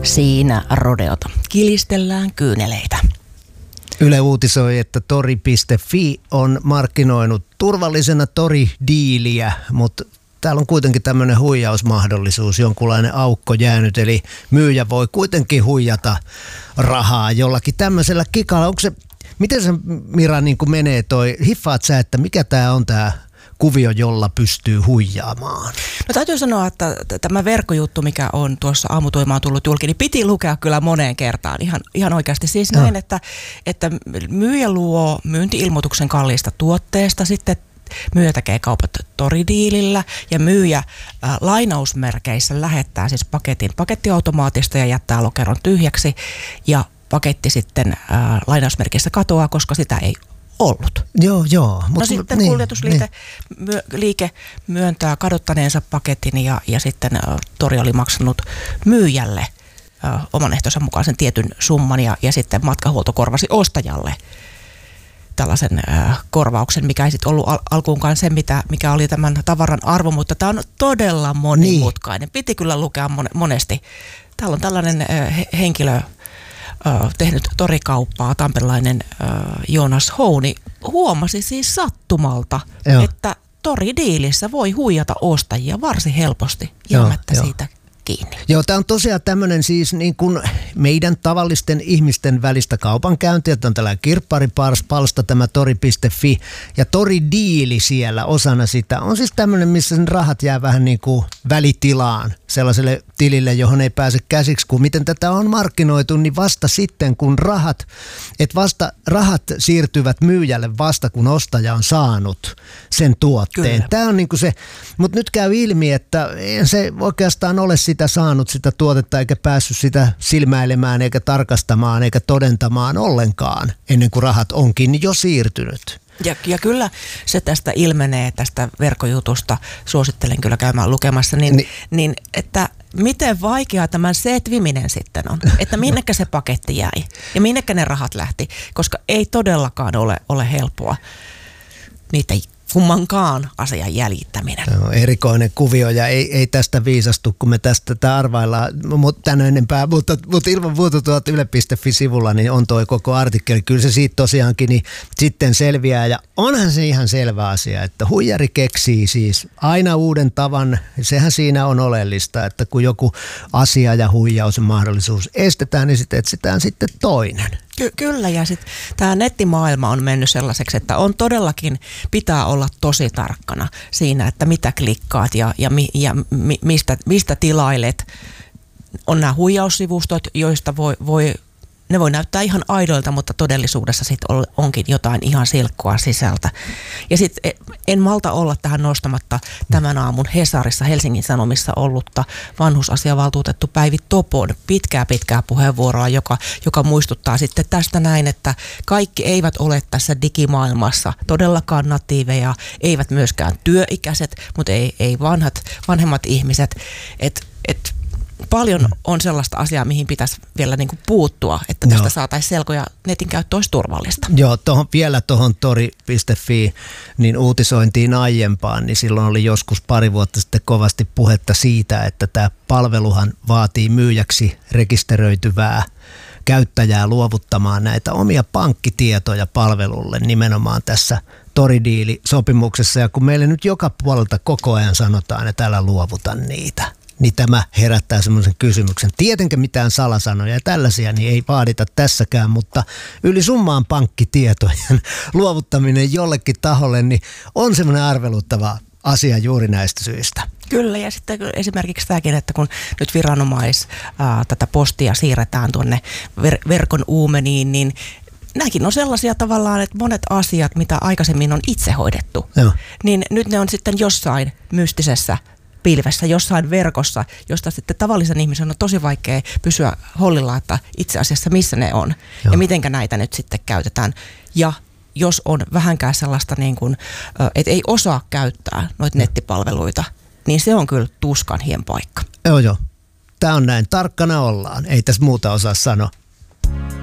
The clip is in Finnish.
Siinä rodeota. Kilistellään kyyneleitä. Yle uutisoi, että tori.fi on markkinoinut turvallisena toridiiliä, mutta täällä on kuitenkin tämmöinen huijausmahdollisuus, jonkunlainen aukko jäänyt, eli myyjä voi kuitenkin huijata rahaa jollakin tämmöisellä kikalla. Onko se, miten se Mira niin kuin menee toi, hiffaat sä, että mikä tää on tää kuvio, jolla pystyy huijaamaan? No täytyy sanoa, että tämä verkkojuttu, mikä on tuossa aamutoimaan tullut julki, niin piti lukea kyllä moneen kertaan. Ihan oikeasti siis näin, että myyjä luo myynti-ilmoituksen kalliista tuotteesta, sitten myyjä tekee kaupat toridiilillä ja myyjä lainausmerkeissä lähettää siis paketin pakettiautomaatista ja jättää lokeron tyhjäksi ja paketti sitten lainausmerkeissä katoaa, koska sitä ei ollut. Joo. No sitten kuljetusliike myöntää kadottaneensa paketin ja sitten tori oli maksanut myyjälle oman ehtonsa mukaisen tietyn summan ja sitten matkahuolto korvasi ostajalle tällaisen korvauksen, mikä ei sitten ollut alkuunkaan se, mikä oli tämän tavaran arvo, mutta tämä on todella monimutkainen. Piti kyllä lukea monesti. Täällä on tällainen henkilö tehnyt torikauppaa, tamperilainen Joonas Houni, huomasi siis sattumalta, että toridiilissä voi huijata ostajia varsin helposti jäämättä siitä kiinni. Joo, tämä on tosiaan tämmöinen siis niin kuin meidän tavallisten ihmisten välistä kaupankäyntiä. Tämä on tällainen kirpparipalsta, tämä tori.fi ja toridiili siellä osana sitä. On siis tämmöinen, missä sen rahat jää vähän niin kuin välitilaan sellaiselle tilille, johon ei pääse käsiksi. Kun miten tätä on markkinoitu, niin vasta sitten kun rahat siirtyvät myyjälle vasta kun ostaja on saanut sen tuotteen. Kyllä. Tämä on niin kuin se, mutta nyt käy ilmi, että ei se oikeastaan ole sitä saanut sitä tuotetta eikä päässyt sitä silmäilemään eikä tarkastamaan eikä todentamaan ollenkaan ennen kuin rahat onkin jo siirtynyt. Ja kyllä se tästä ilmenee tästä verkkojutusta, suosittelen kyllä käymään lukemassa, niin että miten vaikea tämän setviminen sitten on, että minnekä se paketti jäi ja minnekä ne rahat lähti, koska ei todellakaan ole helppoa niitä kummankaan asian jäljittäminen. No, erikoinen kuvio ja ei tästä viisastu, kun me tästä arvaillaan tänne enempää, mutta ilman muuta tuolta yle.fi-sivulla niin on toi koko artikkeli. Kyllä se siitä tosiaankin niin sitten selviää ja onhan se ihan selvä asia, että huijari keksii siis aina uuden tavan. Sehän siinä on oleellista, että kun joku asia ja huijaus mahdollisuus estetään, niin sitten etsitään sitten toinen. Kyllä, ja sitten tämä nettimaailma on mennyt sellaiseksi, että on todellakin, pitää olla tosi tarkkana siinä, että mitä klikkaat ja mistä tilailet. On nämä huijaussivustot, joista ne voi näyttää ihan aidoilta, mutta todellisuudessa sitten onkin jotain ihan silkkoa sisältä. Ja sitten en malta olla tähän nostamatta tämän aamun Hesarissa Helsingin Sanomissa ollutta vanhusasiavaltuutettu Päivi Topon pitkää puheenvuoroa, joka muistuttaa sitten tästä näin, että kaikki eivät ole tässä digimaailmassa todellakaan natiiveja, eivät myöskään työikäiset, mutta ei vanhemmat ihmiset, paljon on sellaista asiaa, mihin pitäisi vielä niin kuin puuttua, että tästä saataisiin selkoja, netin käyttö olisi turvallista. Joo, vielä tuohon tori.fi niin uutisointiin aiempaan, niin silloin oli joskus pari vuotta sitten kovasti puhetta siitä, että tämä palveluhan vaatii myyjäksi rekisteröityvää käyttäjää luovuttamaan näitä omia pankkitietoja palvelulle nimenomaan tässä toridiilisopimuksessa. Ja kun meille nyt joka puolelta koko ajan sanotaan, että älä luovuta niitä, niin tämä herättää semmoisen kysymyksen. Tietenkin mitään salasanoja ja tällaisia niin ei vaadita tässäkään, mutta yli summaan pankkitietojen luovuttaminen jollekin taholle niin on semmoinen arveluttava asia juuri näistä syistä. Kyllä, ja sitten esimerkiksi tämäkin, että kun nyt tätä postia siirretään tuonne verkon uumeniin, niin nämäkin on sellaisia tavallaan, että monet asiat, mitä aikaisemmin on itse hoidettu, niin nyt ne on sitten jossain mystisessä pilvessä, jossain verkossa, josta sitten tavallisen ihmisen on tosi vaikea pysyä hollilla, että itse asiassa missä ne on ja mitenkä näitä nyt sitten käytetään. Ja jos on vähänkään sellaista, niin kuin, että ei osaa käyttää noita nettipalveluita, niin se on kyllä tuskan hien paikka. Joo. Tämä on näin. Tarkkana ollaan. Ei tässä muuta osaa sanoa.